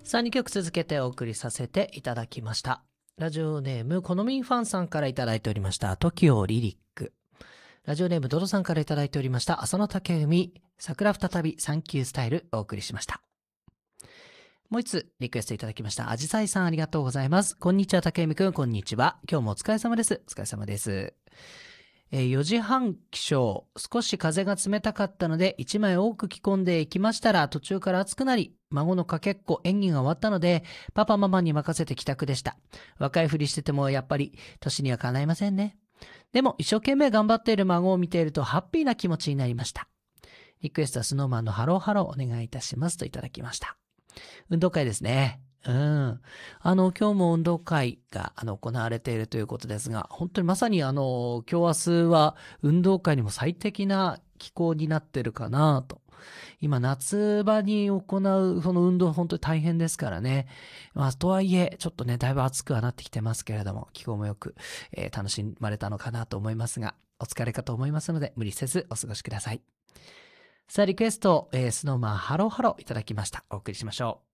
さあ、2曲続けてお送りさせていただきました。ラジオネーム、このみんファンさんからいただいておりました、TOKIO リリック。ラジオネーム、ドドさんからいただいておりました、浅野武文、桜再びサンキュースタイルお送りしました。もう一つリクエストいただきました。あじさいさんありがとうございます。こんにちは、武文くん、こんにちは。今日もお疲れ様です。お疲れ様です。4時半起床、少し風が冷たかったので1枚多く着込んでいきましたら途中から暑くなり、孫のかけっこ演技が終わったのでパパママに任せて帰宅でした。若いふりしててもやっぱり年にはかないませんね。でも一生懸命頑張っている孫を見ているとハッピーな気持ちになりました。リクエストはスノーマンのハローハローお願いいたしますといただきました。運動会ですね。今日も運動会が行われているということですが、本当にまさに今日明日は運動会にも最適な気候になってるかなと。今夏場に行うその運動本当に大変ですからね。とはいえちょっとねだいぶ暑くはなってきてますけれども、気候もよく、楽しまれたのかなと思いますが、お疲れかと思いますので無理せずお過ごしください。さあリクエスト、スノーマンハローハローいただきました。お送りしましょう。